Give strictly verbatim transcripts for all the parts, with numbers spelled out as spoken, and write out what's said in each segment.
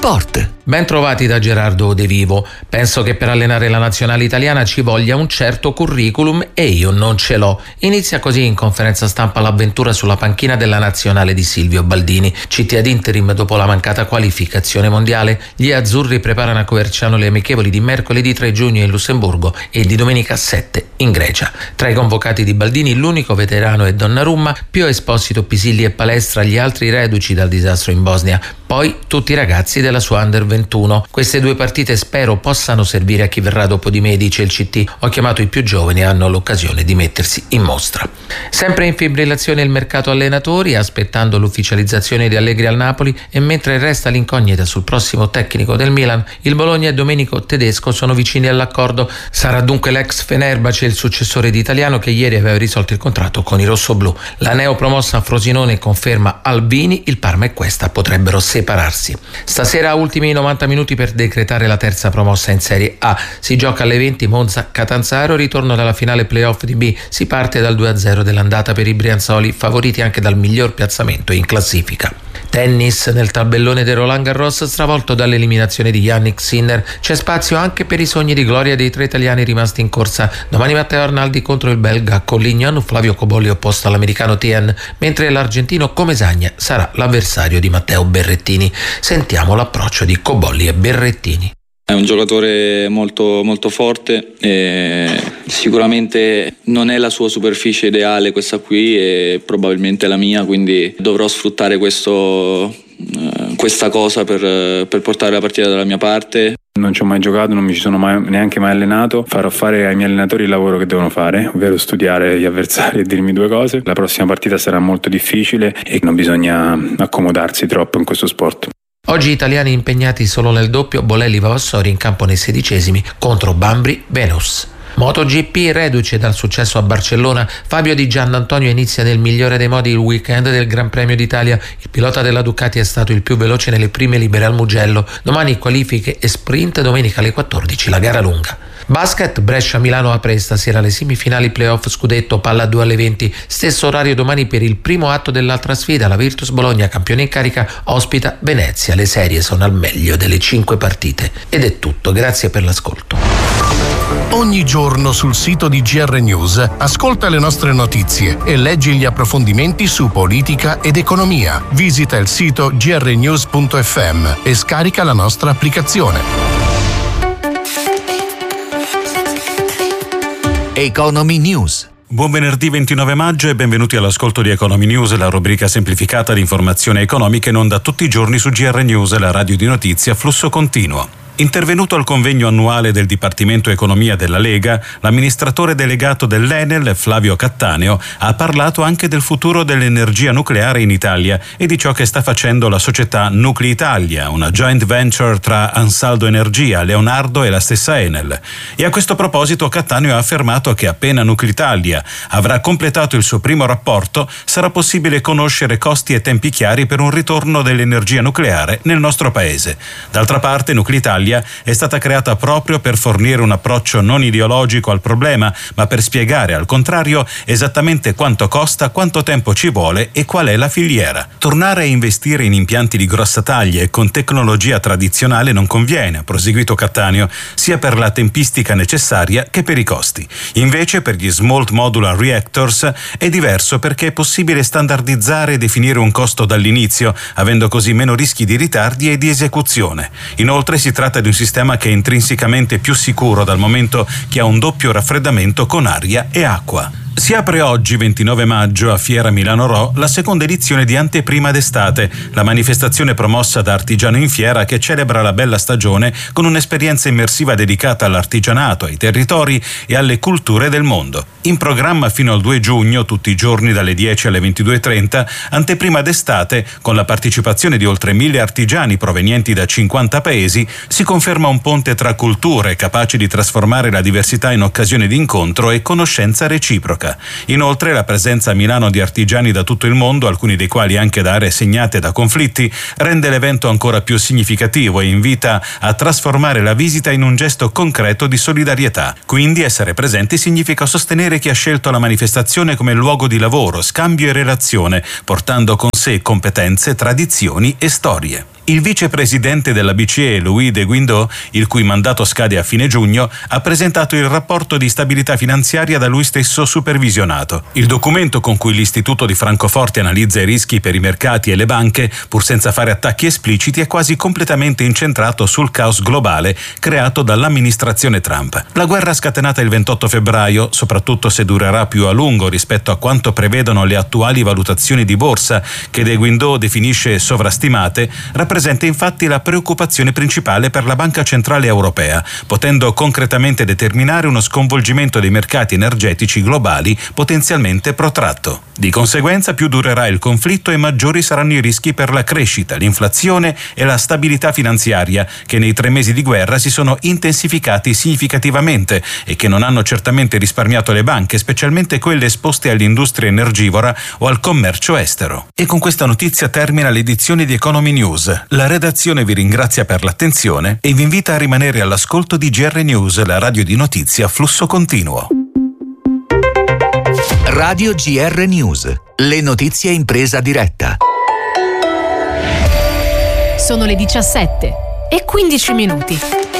Sport. Ben trovati da Gerardo De Vivo. Penso che per allenare la nazionale italiana ci voglia un certo curriculum e io non ce l'ho. Inizia così in conferenza stampa l'avventura sulla panchina della nazionale di Silvio Baldini. C T ad interim dopo la mancata qualificazione mondiale. Gli azzurri preparano a Coverciano le amichevoli di mercoledì tre giugno in Lussemburgo e di domenica sette in Grecia. Tra i convocati di Baldini l'unico veterano è Donnarumma, Pio Esposito, Pisilli e Palestra, gli altri reduci dal disastro in Bosnia. Poi tutti i ragazzi della sua Under ventuno. Queste due partite spero possano servire a chi verrà dopo di me, dice il C T. Ho chiamato i più giovani e hanno l'occasione di mettersi in mostra. Sempre in fibrillazione il mercato allenatori, aspettando l'ufficializzazione di Allegri al Napoli, e mentre resta l'incognita sul prossimo tecnico del Milan, il Bologna e Domenico Tedesco sono vicini all'accordo. Sarà dunque l'ex Fenerbahce il successore di Italiano, che ieri aveva risolto il contratto con i rossoblù. La neopromossa Frosinone conferma Albini, il Parma e Questa potrebbero separarsi. Stasera ultimi novanta minuti per decretare la terza promossa in Serie A. Si gioca alle venti Monza-Catanzaro, ritorno dalla finale playoff di B. Si parte dal due a zero dell'andata per i brianzoli, favoriti anche dal miglior piazzamento in classifica. Tennis, nel tabellone del Roland Garros stravolto dall'eliminazione di Yannick Sinner, c'è spazio anche per i sogni di gloria dei tre italiani rimasti in corsa. Domani Matteo Arnaldi contro il belga Collignon, Flavio Cobolli opposto all'americano Tien, mentre l'argentino Comesagne sarà l'avversario di Matteo Berrettini. Sentiamo l'approccio di Cobolli e Berrettini. È un giocatore molto, molto forte, e sicuramente non è la sua superficie ideale questa qui, e probabilmente la mia, quindi dovrò sfruttare questo, questa cosa per, per portare la partita dalla mia parte. Non ci ho mai giocato, non mi ci sono mai, neanche mai allenato. Farò fare ai miei allenatori il lavoro che devono fare, ovvero studiare gli avversari e dirmi due cose. La prossima partita sarà molto difficile e non bisogna accomodarsi troppo in questo sport. Oggi italiani impegnati solo nel doppio, Bolelli Vavassori in campo nei sedicesimi contro Bambri Venus. MotoGP, reduce dal successo a Barcellona, Fabio Di Giannantonio inizia nel migliore dei modi il weekend del Gran Premio d'Italia. Il pilota della Ducati è stato il più veloce nelle prime libere al Mugello. Domani qualifiche e sprint, domenica alle quattordici la gara lunga. Basket, Brescia-Milano apre stasera le semifinali playoff scudetto, palla due alle venti. Stesso orario domani per il primo atto dell'altra sfida. La Virtus Bologna, campione in carica, ospita Venezia. Le serie sono al meglio delle cinque partite. Ed è tutto, grazie per l'ascolto. Ogni giorno sul sito di G R News ascolta le nostre notizie e leggi gli approfondimenti su politica ed economia. Visita il sito g r news punto f m e scarica la nostra applicazione. Economy News. Buon venerdì ventinove maggio e benvenuti all'ascolto di Economy News, la rubrica semplificata di informazione economica in onda tutti i giorni su G R News, la radio di notizie a flusso continuo. Intervenuto al convegno annuale del Dipartimento Economia della Lega, l'amministratore delegato dell'Enel, Flavio Cattaneo, ha parlato anche del futuro dell'energia nucleare in Italia e di ciò che sta facendo la società Nuclei Italia, una joint venture tra Ansaldo Energia, Leonardo e la stessa Enel. E a questo proposito Cattaneo ha affermato che appena Nuclei Italia avrà completato il suo primo rapporto, sarà possibile conoscere costi e tempi chiari per un ritorno dell'energia nucleare nel nostro paese. D'altra parte, Nuclei Italia è stata creata proprio per fornire un approccio non ideologico al problema, ma per spiegare al contrario esattamente quanto costa, quanto tempo ci vuole e qual è la filiera. Tornare a investire in impianti di grossa taglia e con tecnologia tradizionale non conviene, ha proseguito Cattaneo, sia per la tempistica necessaria che per i costi. Invece per gli Small Modular Reactors è diverso, perché è possibile standardizzare e definire un costo dall'inizio, avendo così meno rischi di ritardi e di esecuzione. Inoltre si tratta di un sistema che è intrinsecamente più sicuro, dal momento che ha un doppio raffreddamento con aria e acqua. Si apre oggi, ventinove maggio, a Fiera Milano Ro, la seconda edizione di Anteprima d'estate, la manifestazione promossa da Artigiano in Fiera che celebra la bella stagione con un'esperienza immersiva dedicata all'artigianato, ai territori e alle culture del mondo. In programma fino al due giugno, tutti i giorni dalle dieci alle ventidue e trenta, Anteprima d'estate, con la partecipazione di oltre mille artigiani provenienti da cinquanta paesi, si conferma un ponte tra culture capace di trasformare la diversità in occasione di incontro e conoscenza reciproca. Inoltre la presenza a Milano di artigiani da tutto il mondo, alcuni dei quali anche da aree segnate da conflitti, rende l'evento ancora più significativo e invita a trasformare la visita in un gesto concreto di solidarietà. Quindi essere presenti significa sostenere chi ha scelto la manifestazione come luogo di lavoro, scambio e relazione, portando con sé competenze, tradizioni e storie. Il vicepresidente della B C E, Louis de Guindos, il cui mandato scade a fine giugno, ha presentato il rapporto di stabilità finanziaria da lui stesso supervisionato. Il documento con cui l'Istituto di Francoforte analizza i rischi per i mercati e le banche, pur senza fare attacchi espliciti, è quasi completamente incentrato sul caos globale creato dall'amministrazione Trump. La guerra scatenata il ventotto febbraio, soprattutto se durerà più a lungo rispetto a quanto prevedono le attuali valutazioni di borsa, che de Guindos definisce sovrastimate, rappresenta infatti la preoccupazione principale per la Banca Centrale Europea, potendo concretamente determinare uno sconvolgimento dei mercati energetici globali potenzialmente protratto. Di conseguenza, più durerà il conflitto e maggiori saranno i rischi per la crescita, l'inflazione e la stabilità finanziaria, che nei tre mesi di guerra si sono intensificati significativamente e che non hanno certamente risparmiato le banche, specialmente quelle esposte all'industria energivora o al commercio estero. E con questa notizia termina l'edizione di Economy News. La redazione vi ringrazia per l'attenzione e vi invita a rimanere all'ascolto di G R News, la radio di notizie a flusso continuo. Radio G R News, le notizie in presa diretta. Sono le diciassette e quindici minuti.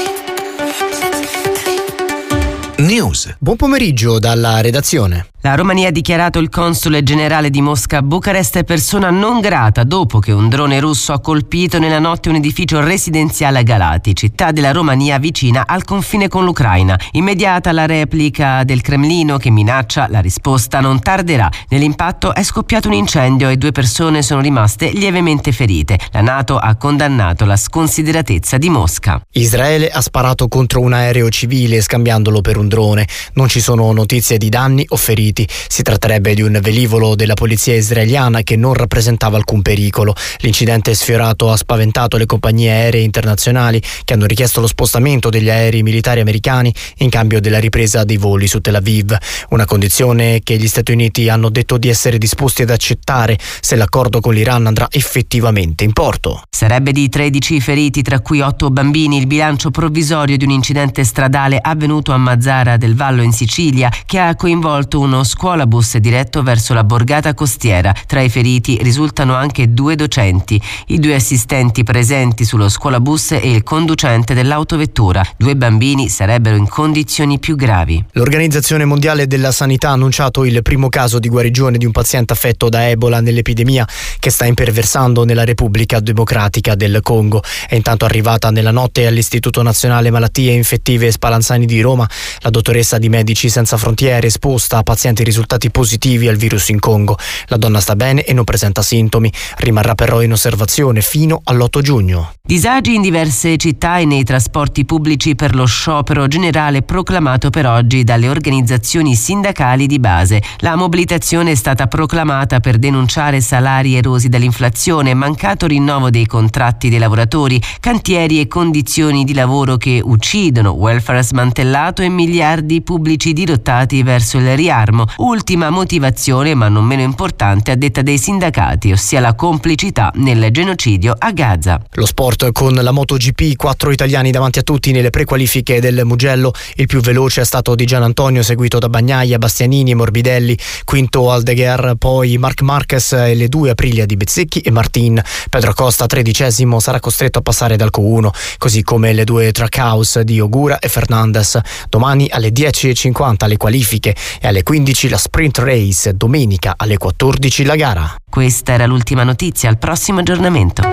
News. Buon pomeriggio dalla redazione. La Romania ha dichiarato il console generale di Mosca a Bucarest persona non grata dopo che un drone russo ha colpito nella notte un edificio residenziale a Galati, città della Romania vicina al confine con l'Ucraina. Immediata la replica del Cremlino che minaccia la risposta non tarderà. Nell'impatto è scoppiato un incendio e due persone sono rimaste lievemente ferite. La NATO ha condannato la sconsideratezza di Mosca. Israele ha sparato contro un aereo civile scambiandolo per un drone. Non ci sono notizie di danni o feriti. Si tratterebbe di un velivolo della polizia israeliana che non rappresentava alcun pericolo. L'incidente sfiorato ha spaventato le compagnie aeree internazionali che hanno richiesto lo spostamento degli aerei militari americani in cambio della ripresa dei voli su Tel Aviv, una condizione che gli Stati Uniti hanno detto di essere disposti ad accettare se l'accordo con l'Iran andrà effettivamente in porto. Sarebbe di tredici feriti, tra cui otto bambini, il bilancio provvisorio di un incidente stradale avvenuto a Mazara del Vallo in Sicilia che ha coinvolto uno scuolabus diretto verso la borgata costiera. Tra i feriti risultano anche due docenti, i due assistenti presenti sullo scuolabus e il conducente dell'autovettura. Due bambini sarebbero in condizioni più gravi. L'Organizzazione Mondiale della Sanità ha annunciato il primo caso di guarigione di un paziente affetto da Ebola nell'epidemia che sta imperversando nella Repubblica Democratica del Congo. È intanto arrivata nella notte all'Istituto Nazionale Malattie Infettive Spallanzani di Roma la dottoressa di Medici Senza Frontiere esposta a pazienti risultati positivi al virus in Congo. La donna sta bene e non presenta sintomi. Rimarrà però in osservazione fino all'otto giugno. Disagi in diverse città e nei trasporti pubblici per lo sciopero generale proclamato per oggi dalle organizzazioni sindacali di base. La mobilitazione è stata proclamata per denunciare salari erosi dall'inflazione, mancato rinnovo dei contratti dei lavoratori, cantieri e condizioni di lavoro che uccidono, welfare smantellato e miliardi pubblici dirottati verso il riarmo. Ultima motivazione, ma non meno importante, a detta dei sindacati, ossia la complicità nel genocidio a Gaza. Lo sport con la MotoGP, quattro italiani davanti a tutti nelle prequalifiche del Mugello. Il più veloce è stato Di Gianantonio, seguito da Bagnaia, Bastianini e Morbidelli. Quinto Aldeguer, poi Marc Marquez e le due Aprilia di Bezzecchi e Martin. Pedro Costa, tredicesimo, sarà costretto a passare dal Q uno, così come le due Trackhouse di Ogura e Fernandez. Domani alle dieci e cinquanta le qualifiche e alle quindici la sprint race, domenica alle quattordici la gara. Questa era l'ultima notizia, al prossimo aggiornamento.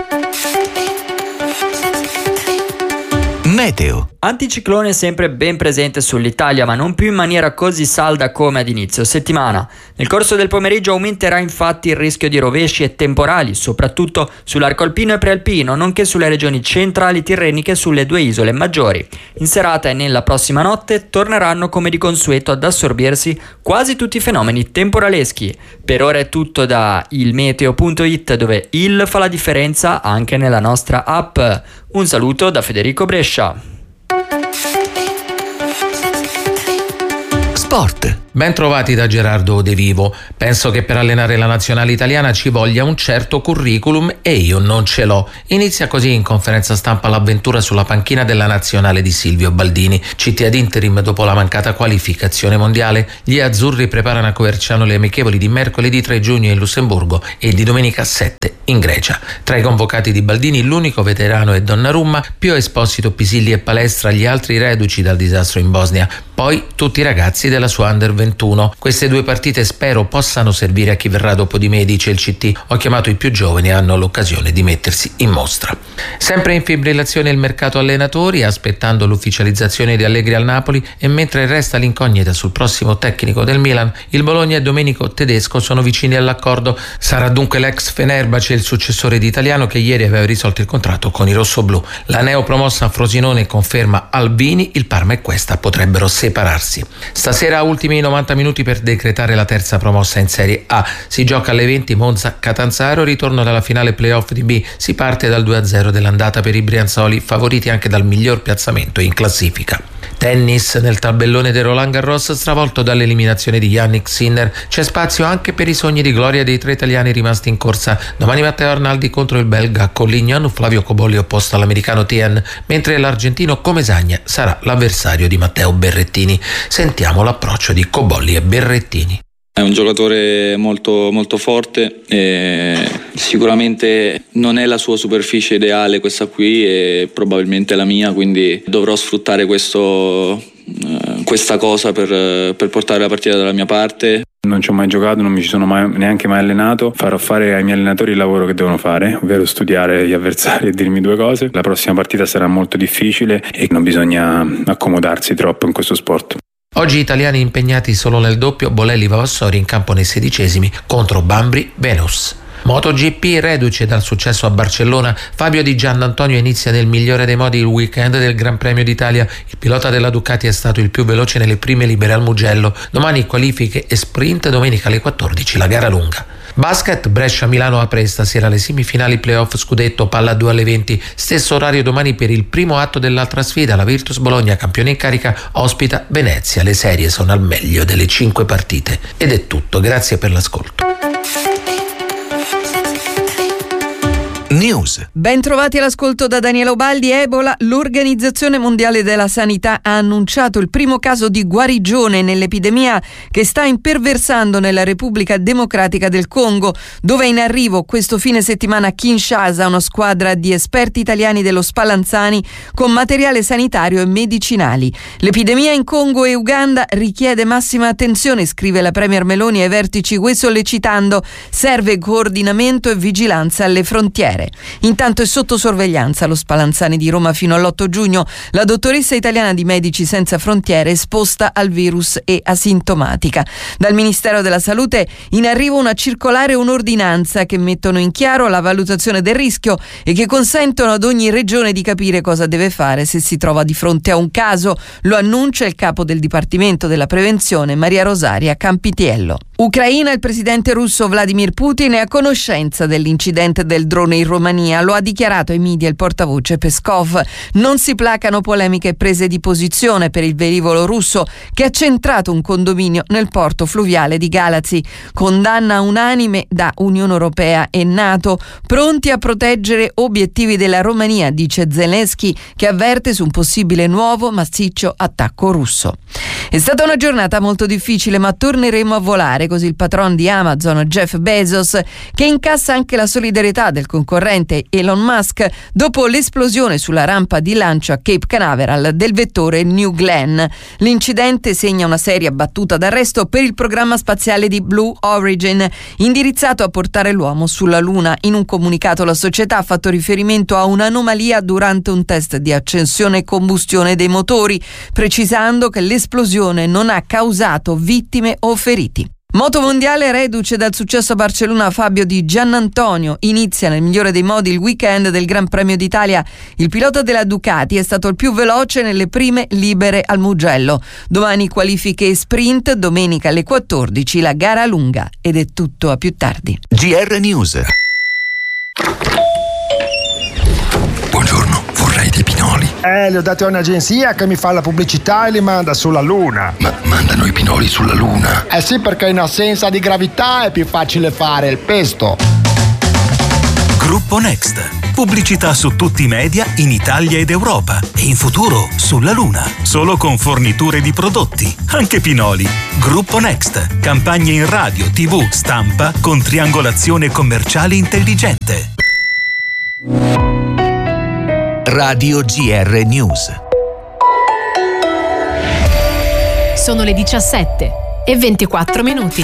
Meteo. Anticiclone sempre ben presente sull'Italia, ma non più in maniera così salda come ad inizio settimana. Nel corso del pomeriggio aumenterà infatti il rischio di rovesci e temporali, soprattutto sull'arco alpino e prealpino, nonché sulle regioni centrali tirreniche e sulle due isole maggiori. In serata e nella prossima notte torneranno come di consueto ad assorbirsi quasi tutti i fenomeni temporaleschi. Per ora è tutto da ilmeteo punto it, dove il fa la differenza anche nella nostra app. Un saluto da Federico Brescia. Sport. Ben trovati da Gerardo De Vivo. Penso che per allenare la nazionale italiana ci voglia un certo curriculum e io non ce l'ho. Inizia così in conferenza stampa l'avventura sulla panchina della nazionale di Silvio Baldini. C T ad interim dopo la mancata qualificazione mondiale. Gli azzurri preparano a Coverciano le amichevoli di mercoledì tre giugno in Lussemburgo e di domenica sette in Grecia. Tra i convocati di Baldini l'unico veterano è Donnarumma, Pio Esposito, Pisilli e Palestra, gli altri reduci dal disastro in Bosnia. Poi tutti i ragazzi della sua Under ventuno. Queste due partite spero possano servire a chi verrà dopo di me, dice il C T. Ho chiamato i più giovani e hanno l'occasione di mettersi in mostra. Sempre in fibrillazione il mercato allenatori, aspettando l'ufficializzazione di Allegri al Napoli, e mentre resta l'incognita sul prossimo tecnico del Milan, il Bologna e Domenico Tedesco sono vicini all'accordo. Sarà dunque l'ex Fenerbahce il successore di Italiano, che ieri aveva risolto il contratto con i rossoblù. La neopromossa Frosinone conferma Albini, il Parma e Questa potrebbero separarsi. Stasera ultimi novanta minuti per decretare la terza promossa in Serie A. Si gioca alle venti Monza-Catanzaro, ritorno dalla finale playoff di B. Si parte dal due a zero dell'andata per i brianzoli, favoriti anche dal miglior piazzamento in classifica. Tennis, nel tabellone del Roland Garros stravolto dall'eliminazione di Yannick Sinner c'è spazio anche per i sogni di gloria dei tre italiani rimasti in corsa. Domani Matteo Arnaldi contro il belga Collignon, Flavio Cobolli opposto all'americano Tien, mentre l'argentino Comesagne sarà l'avversario di Matteo Berrettini. Sentiamo l'approccio di Cobolli e Berrettini. È un giocatore molto, molto forte e sicuramente non è la sua superficie ideale questa qui, è probabilmente la mia, quindi dovrò sfruttare questo, questa cosa per, per portare la partita dalla mia parte. Non ci ho mai giocato, non mi ci sono mai, neanche mai allenato. Farò fare ai miei allenatori il lavoro che devono fare, ovvero studiare gli avversari e dirmi due cose. La prossima partita sarà molto difficile e non bisogna accomodarsi troppo in questo sport. Oggi italiani impegnati solo nel doppio, Bolelli Vavassori in campo nei sedicesimi contro Bambri Venus. MotoGP, reduce dal successo a Barcellona, Fabio Di Giannantonio inizia nel migliore dei modi il weekend del Gran Premio d'Italia. Il pilota della Ducati è stato il più veloce nelle prime libere al Mugello. Domani qualifiche e sprint, domenica alle quattordici la gara lunga. Basket, Brescia-Milano apre stasera le semifinali playoff scudetto, palla due alle venti. Stesso orario domani per il primo atto dell'altra sfida, la Virtus Bologna, campione in carica, ospita Venezia. Le serie sono al meglio delle cinque partite. Ed è tutto, grazie per l'ascolto. News. Ben trovati all'ascolto da Daniela Ubaldi. Ebola. L'Organizzazione Mondiale della Sanità ha annunciato il primo caso di guarigione nell'epidemia che sta imperversando nella Repubblica Democratica del Congo, dove è in arrivo questo fine settimana a Kinshasa una squadra di esperti italiani dello Spallanzani con materiale sanitario e medicinali. L'epidemia in Congo e Uganda richiede massima attenzione, scrive la Premier Meloni ai vertici U E, sollecitando serve coordinamento e vigilanza alle frontiere. Intanto è sotto sorveglianza lo Spallanzani di Roma fino all'otto giugno. La dottoressa italiana di Medici Senza Frontiere esposta al virus e asintomatica. Dal Ministero della Salute in arrivo una circolare e un'ordinanza che mettono in chiaro la valutazione del rischio e che consentono ad ogni regione di capire cosa deve fare se si trova di fronte a un caso. Lo annuncia il capo del Dipartimento della Prevenzione, Maria Rosaria Campitiello. Ucraina, il presidente russo Vladimir Putin è a conoscenza dell'incidente del drone in Romania. Lo ha dichiarato ai media il portavoce Peskov. Non si placano polemiche e prese di posizione per il velivolo russo che ha centrato un condominio nel porto fluviale di Galați. Condanna unanime da Unione Europea e NATO, pronti a proteggere obiettivi della Romania, dice Zelensky, che avverte su un possibile nuovo massiccio attacco russo. È stata una giornata molto difficile, ma torneremo a volare, così il patron di Amazon, Jeff Bezos, che incassa anche la solidarietà del concorrente Elon Musk dopo l'esplosione sulla rampa di lancio a Cape Canaveral del vettore New Glenn. L'incidente segna una seria battuta d'arresto per il programma spaziale di Blue Origin, indirizzato a portare l'uomo sulla Luna. In un comunicato la società ha fatto riferimento a un'anomalia durante un test di accensione e combustione dei motori, precisando che l'esplosione non ha causato vittime o feriti. Moto mondiale, reduce dal successo a Barcellona Fabio Di Giannantonio inizia nel migliore dei modi il weekend del Gran Premio d'Italia. Il pilota della Ducati è stato il più veloce nelle prime libere al Mugello. Domani qualifiche e sprint, domenica alle quattordici la gara lunga. Ed è tutto, a più tardi. G R News. Buongiorno, vorrei dei pinoli. Eh, li ho dati a un'agenzia che mi fa la pubblicità e li manda sulla Luna. Ma mandano i pinoli sulla Luna? Eh sì, perché in assenza di gravità è più facile fare il pesto. Gruppo Next. Pubblicità su tutti i media in Italia ed Europa e in futuro sulla Luna. Solo con forniture di prodotti, anche pinoli. Gruppo Next. Campagne in radio, tivù, stampa con triangolazione commerciale intelligente. Radio G R News. Sono le diciassette e ventiquattro minuti.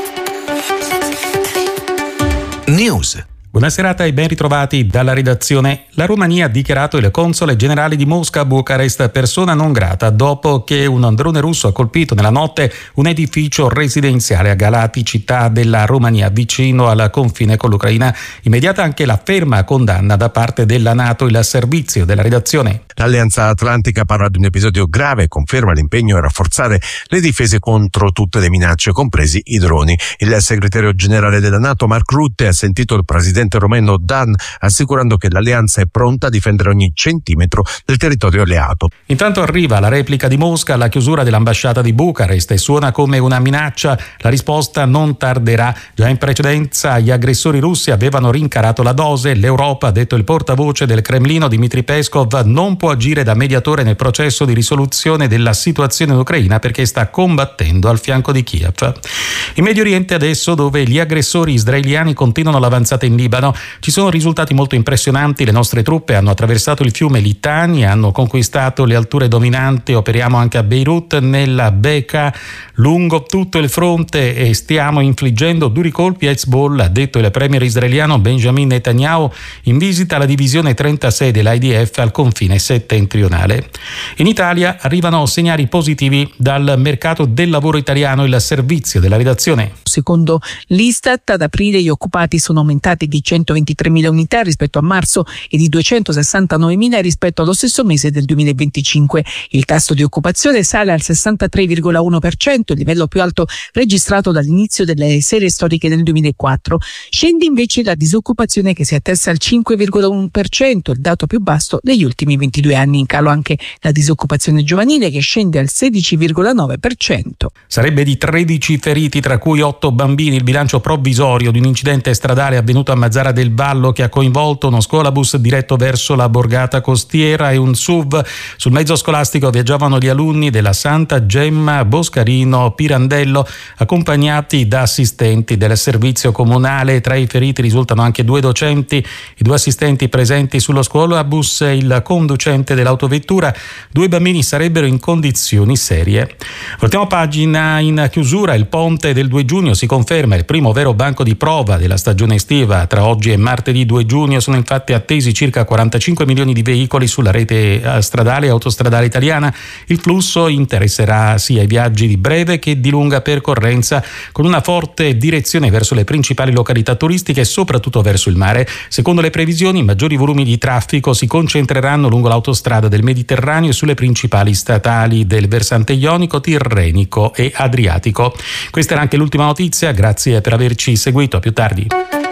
News. Buona serata e ben ritrovati dalla redazione. La Romania ha dichiarato il console generale di Mosca a Bucarest persona non grata dopo che un drone russo ha colpito nella notte un edificio residenziale a Galati, città della Romania, vicino al confine con l'Ucraina. Immediata anche la ferma condanna da parte della NATO. Il servizio della redazione. L'Alleanza Atlantica parla di un episodio grave e conferma l'impegno a rafforzare le difese contro tutte le minacce, compresi i droni. Il segretario generale della NATO, Mark Rutte, ha sentito il presidente romeno Dan assicurando che l'alleanza è pronta a difendere ogni centimetro del territorio alleato. Intanto arriva la replica di Mosca alla chiusura dell'ambasciata di Bucarest e suona come una minaccia. La risposta non tarderà. Già in precedenza gli aggressori russi avevano rincarato la dose. L'Europa, ha detto il portavoce del Cremlino Dmitry Peskov, non può agire da mediatore nel processo di risoluzione della situazione in Ucraina perché sta combattendo al fianco di Kiev. In Medio Oriente adesso, dove gli aggressori israeliani continuano l'avanzata in Libano, ci sono risultati molto impressionanti. Le nostre truppe hanno attraversato il fiume Litani, hanno conquistato le alture dominanti. Operiamo anche a Beirut, nella Bekaa, lungo tutto il fronte, e stiamo infliggendo duri colpi a Hezbollah, ha detto il premier israeliano Benjamin Netanyahu in visita alla divisione trentasei dell'I D F al confine settentrionale. In Italia arrivano segnali positivi dal mercato del lavoro italiano. Il servizio della redazione. Secondo l'Istat, ad aprile gli occupati sono aumentati di centoventitremila unità rispetto a marzo e di duecentosessantanovemila rispetto allo stesso mese del duemilaventicinque. Il tasso di occupazione sale al sessantatré virgola uno per cento, il livello più alto registrato dall'inizio delle serie storiche nel duemilaquattro. Scende invece la disoccupazione, che si attesta al cinque virgola uno per cento, il dato più basso degli ultimi ventidue anni. In calo anche la disoccupazione giovanile, che scende al sedici virgola nove per cento. Sarebbe di tredici feriti, tra cui otto bambini, il bilancio provvisorio di un incidente stradale avvenuto a Mazzara del Vallo che ha coinvolto uno scolabus diretto verso la borgata costiera e un S U V. Sul mezzo scolastico viaggiavano gli alunni della Santa Gemma Boscarino Pirandello, accompagnati da assistenti del servizio comunale. Tra i feriti risultano anche due docenti, i due assistenti presenti sullo scolabus e il conducente dell'autovettura. Due bambini sarebbero in condizioni serie. Voltiamo pagina. In chiusura, il ponte del due giugno si conferma il primo vero banco di prova della stagione estiva. Tra oggi e martedì due giugno sono infatti attesi circa quarantacinque milioni di veicoli sulla rete stradale e autostradale italiana. Il flusso interesserà sia i viaggi di breve che di lunga percorrenza, con una forte direzione verso le principali località turistiche e soprattutto verso il mare. Secondo le previsioni, i maggiori volumi di traffico si concentreranno lungo l'autostrada del Mediterraneo e sulle principali statali del versante ionico, tirrenico e adriatico. Questa era anche l'ultima notizia, grazie per averci seguito, a più tardi.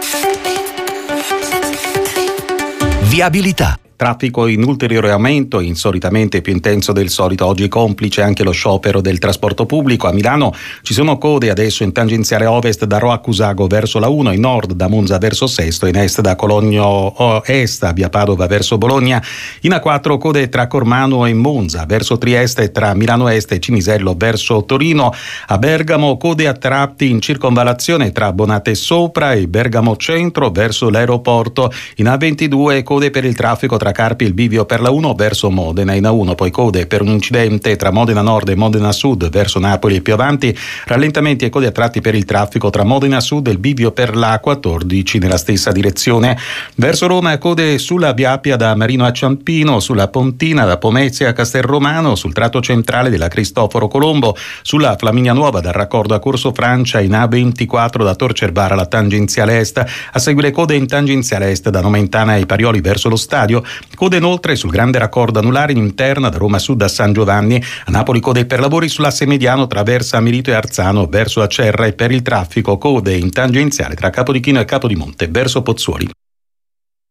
Viabilità. Traffico in ulteriore aumento, insolitamente più intenso del solito. Oggi complice anche lo sciopero del trasporto pubblico. A Milano ci sono code adesso in tangenziale ovest da Rho a Cusago verso la uno, in nord da Monza verso Sesto, in est da Cologno Est a via Padova verso Bologna. In A quattro code tra Cormano e Monza verso Trieste e tra Milano Est e Cinisello verso Torino. A Bergamo code a tratti in circonvallazione tra Bonate Sopra e Bergamo Centro verso l'aeroporto. In A ventidue code per il traffico tra Carpi e il bivio per la uno verso Modena. In A uno poi code per un incidente tra Modena Nord e Modena Sud verso Napoli e più avanti. Rallentamenti e code a tratti per il traffico tra Modena Sud e il bivio per la quattordici nella stessa direzione. Verso Roma code sulla via Appia da Marino a Ciampino, sulla Pontina da Pomezia a Castelromano, sul tratto centrale della Cristoforo Colombo, sulla Flaminia Nuova dal raccordo a Corso Francia. In A ventiquattro da Tor Cervara alla tangenziale est. A seguire code in tangenziale est da Nomentana ai Parioli verso lo stadio. Code inoltre sul grande raccordo anulare in interna da Roma Sud a San Giovanni. A Napoli code per lavori sull'asse mediano tra Versa Milito e Arzano verso Acerra, e per il traffico code in tangenziale tra Capodichino e Capodimonte verso Pozzuoli.